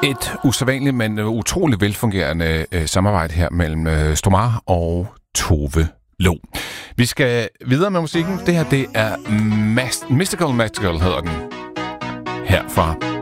Et usædvanligt, men utroligt velfungerende samarbejde her mellem Stomare og Tove Lo. Vi skal videre med musikken. Det her, det er Mystical Magical, hedder den. Her fra